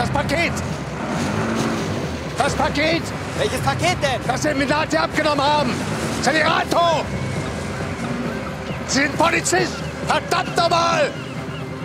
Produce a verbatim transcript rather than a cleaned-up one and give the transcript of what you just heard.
Das Paket! Das Paket! Welches Paket denn? Das Sie mit Nati abgenommen haben! Zenerato! Sie sind Polizist! Verdammt nochmal!